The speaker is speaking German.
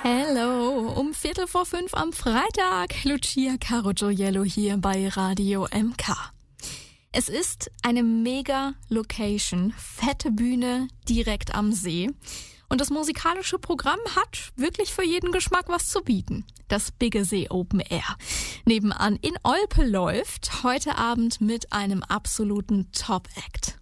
Hello, um 4:45 am Freitag, Lucia Carogioiello hier bei Radio MK. Es ist eine mega Location, fette Bühne direkt am See. Und das musikalische Programm hat wirklich für jeden Geschmack was zu bieten. Das Biggesee Open Air. Nebenan in Olpe läuft heute Abend mit einem absoluten Top-Act.